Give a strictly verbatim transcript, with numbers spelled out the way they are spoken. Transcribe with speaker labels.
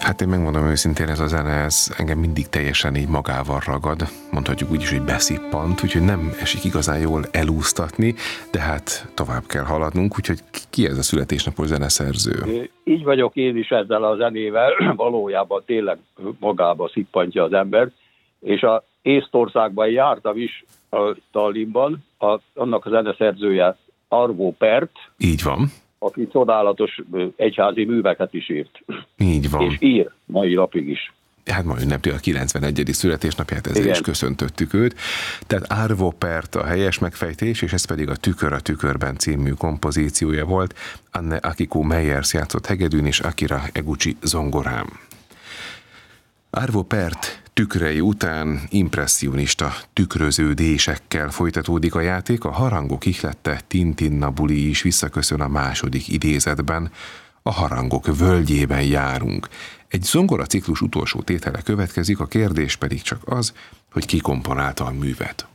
Speaker 1: Hát én megmondom őszintén, ez a zene, ez engem mindig teljesen így magával ragad, mondhatjuk úgy is, hogy beszippant, úgyhogy nem esik igazán jól elúsztatni, de hát tovább kell haladnunk, úgyhogy ki ez a születésnapos zeneszerző?
Speaker 2: Így vagyok én is ezzel a zenével, valójában tényleg magába szippantja az ember, és a Észtországban jártam is a Tallinnban, a, annak a zeneszerzője Arvo Pärt.
Speaker 1: Így van.
Speaker 2: Aki csodálatos egyházi műveket is írt.
Speaker 1: Így van.
Speaker 2: És ír mai napig is.
Speaker 1: Hát ma ünnepli a kilencvenegyedik születésnapját, ezért is köszöntöttük őt. Tehát Arvo Pärt a helyes megfejtés, és ez pedig a Tükör a tükörben című kompozíciója volt. Anne Akiko Meyers játszott hegedűn, és Akira Eguchi zongorán. Arvo Pärt tükrei után impresszionista tükröződésekkel folytatódik a játék, a harangok ihlette Tintinna buli is visszaköszön a második idézetben, a harangok völgyében járunk. Egy zongora ciklus utolsó tétele következik, a kérdés pedig csak az, hogy ki komponálta a művet.